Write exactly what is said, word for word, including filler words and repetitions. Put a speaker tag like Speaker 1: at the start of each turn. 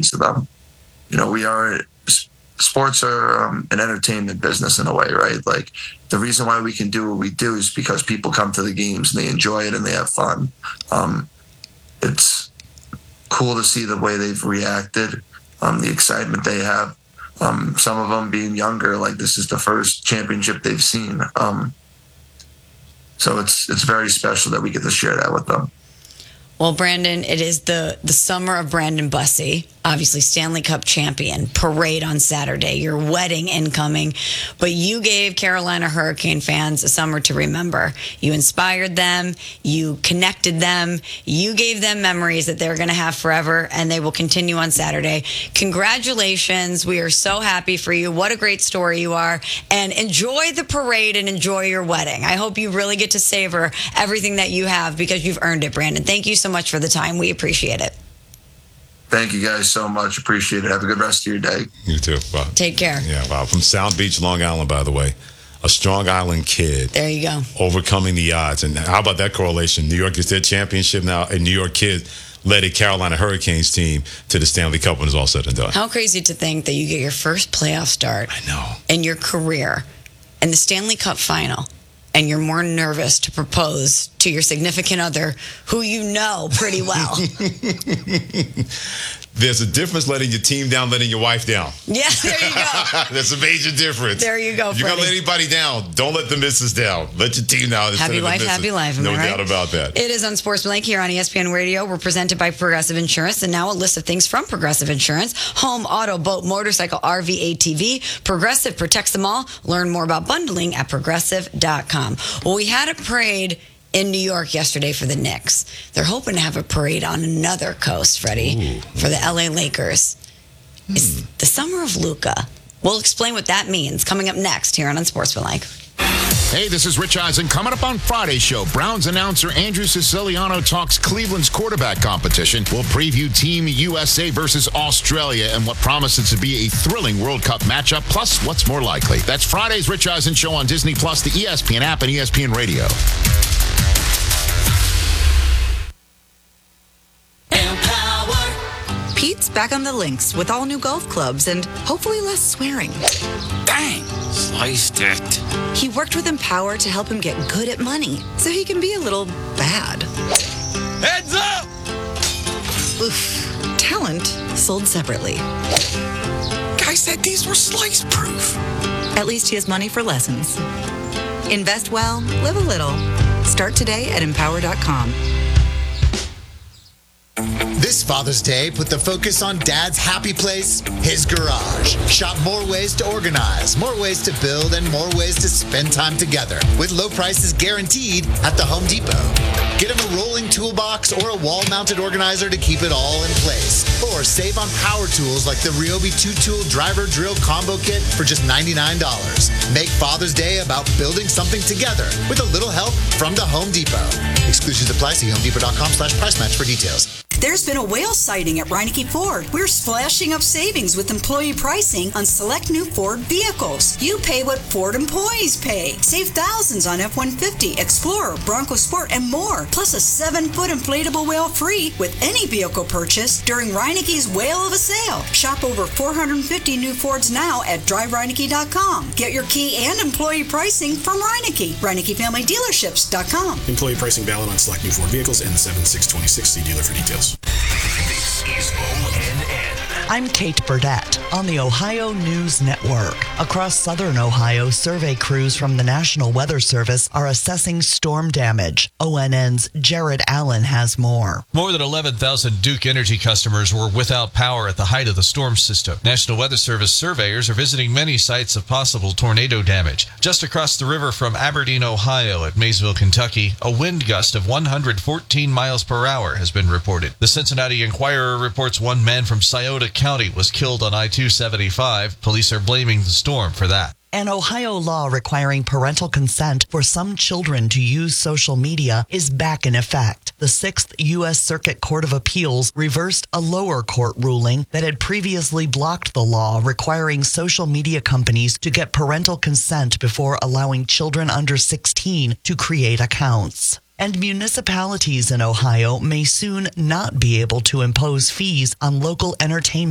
Speaker 1: means to them. You know, we are, sports are um, an entertainment business in a way, right? Like, the reason why we can do what we do is because people come to the games and they enjoy it and they have fun. Um, it's cool to see the way they've reacted, um, the excitement they have. Um, some of them being younger, like this is the first championship they've seen. Um, so it's it's very special that we get to share that with them.
Speaker 2: Well, Brandon, it is the, the summer of Brandon Bussey, obviously Stanley Cup champion, parade on Saturday, your wedding incoming. But you gave Carolina Hurricane fans a summer to remember. You inspired them. You connected them. You gave them memories that they're going to have forever, and they will continue on Saturday. Congratulations. We are so happy for you. What a great story you are. And enjoy the parade and enjoy your wedding. I hope you really get to savor everything that you have because you've earned it, Brandon. Thank you so much for the time. We appreciate it.
Speaker 1: Thank you guys so much. Appreciate it. Have a good rest of your day.
Speaker 3: You too. Wow.
Speaker 2: Take care.
Speaker 3: Yeah, wow. From Sound Beach, Long Island, by the way. A Strong Island kid.
Speaker 2: There you go.
Speaker 3: Overcoming the odds. And how about that correlation? New York gets their championship now, and New York kid led a Carolina Hurricanes team to the Stanley Cup when it's all said and done.
Speaker 2: How crazy to think that you get your first playoff start
Speaker 3: I know.
Speaker 2: in your career in the Stanley Cup final, and you're more nervous to propose to your significant other who you know pretty well.
Speaker 3: There's a difference letting your team down, letting your wife down.
Speaker 2: Yeah, there you go.
Speaker 3: That's a major difference.
Speaker 2: There you go,
Speaker 3: If you're going to let anybody down, don't let the missus down. Let your team down.
Speaker 2: Happy wife, happy life.
Speaker 3: No
Speaker 2: right?
Speaker 3: doubt about that.
Speaker 2: It is Unsportsmanlike here on E S P N Radio. We're presented by Progressive Insurance. And now a list of things from Progressive Insurance. Home, auto, boat, motorcycle, R V, A T V. Progressive protects them all. Learn more about bundling at progressive dot com. Well, we had a parade in New York yesterday for the Knicks. They're hoping to have a parade on another coast, Freddie, Ooh. for the L A Lakers. Hmm. It's the summer of Luka. We'll explain what that means coming up next here on Unsportsmanlike.
Speaker 4: Hey, this is Rich Eisen. Coming up on Friday's show, Browns announcer Andrew Siciliano talks Cleveland's quarterback competition. We'll preview Team U S A versus Australia and what promises to be a thrilling World Cup matchup, plus what's more likely. That's Friday's Rich Eisen show on Disney Plus, the E S P N app, and E S P N Radio.
Speaker 5: Pete's back on the links with all new golf clubs and hopefully less swearing.
Speaker 6: Dang, sliced it.
Speaker 5: He worked with Empower to help him get good at money so he can be a little bad.
Speaker 6: Heads up!
Speaker 5: Oof. Talent sold separately.
Speaker 6: Guy said these were slice proof.
Speaker 5: At least he has money for lessons. Invest well, live a little. Start today at empower dot com.
Speaker 7: This Father's Day, put the focus on Dad's happy place, his garage. Shop more ways to organize, more ways to build, and more ways to spend time together with low prices guaranteed at the Home Depot. Get him a rolling toolbox or a wall-mounted organizer to keep it all in place. Or save on power tools like the Ryobi two-tool driver drill combo kit for just ninety-nine dollars. Make Father's Day about building something together with a little help from the Home Depot. Exclusions apply. See home depot dot com slash price match for details.
Speaker 8: There's been a whale sighting at Reineke Ford. We're splashing up savings with employee pricing on select new Ford vehicles. You pay what Ford employees pay. Save thousands on F one fifty, Explorer, Bronco Sport, and more. Plus a seven-foot inflatable whale free with any vehicle purchase during Reineke's Whale of a Sale. Shop over four hundred fifty new Fords now at drive reineke dot com. Get your key and employee pricing from Reineke. Reineke Family Dealerships dot com.
Speaker 9: Employee pricing valid on select new Ford vehicles and seven six twenty-six. See dealer for details.
Speaker 10: This is O N N.
Speaker 11: I'm Kate Burdett on the Ohio News Network. Across southern Ohio, survey crews from the National Weather Service are assessing storm damage. O N N's Jared Allen has more.
Speaker 12: More than eleven thousand Duke Energy customers were without power at the height of the storm system. National Weather Service surveyors are visiting many sites of possible tornado damage. Just across the river from Aberdeen, Ohio at Maysville, Kentucky, a wind gust of one hundred fourteen miles per hour has been reported. The Cincinnati Enquirer reports one man from Scioto County was killed on I two seventy-five. Police are blaming the storm for that.
Speaker 11: An Ohio law requiring parental consent for some children to use social media is back in effect. The Sixth U S Circuit Court of Appeals reversed a lower court ruling that had previously blocked the law requiring social media companies to get parental consent before allowing children under sixteen to create accounts. And municipalities in Ohio may soon not be able to impose fees on local entertainment